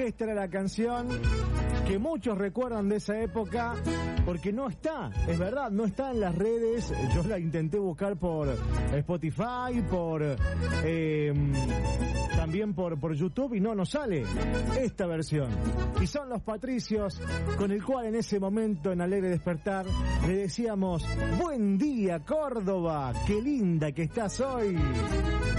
esta era la canción que muchos recuerdan de esa época, porque no está, es verdad, no está en las redes. Yo la intenté buscar por Spotify, también por YouTube, y no sale esta versión. Y son Los Patricios, con el cual en ese momento en Alegre Despertar le decíamos: buen día, Córdoba, qué linda que estás hoy.